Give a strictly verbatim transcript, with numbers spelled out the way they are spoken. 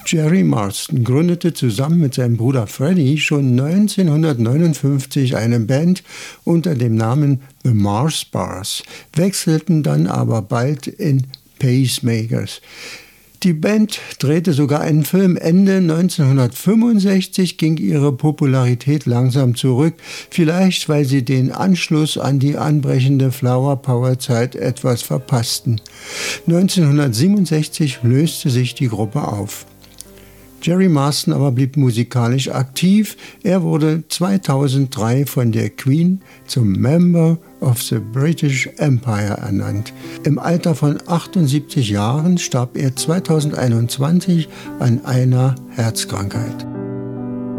Jerry Marsden gründete zusammen mit seinem Bruder Freddie schon neunzehnhundertneunundfünfzig eine Band unter dem Namen The Mars Bars, wechselten dann aber bald in Pacemakers. Die Band drehte sogar einen Film. Ende neunzehnhundertfünfundsechzig ging ihre Popularität langsam zurück, vielleicht weil sie den Anschluss an die anbrechende Flower-Power-Zeit etwas verpassten. neunzehnhundertsiebenundsechzig löste sich die Gruppe auf. Jerry Marsden aber blieb musikalisch aktiv. Er wurde zweitausenddrei von der Queen zum Member of the British Empire ernannt. Im Alter von achtundsiebzig Jahren starb er zweitausendeinundzwanzig an einer Herzkrankheit.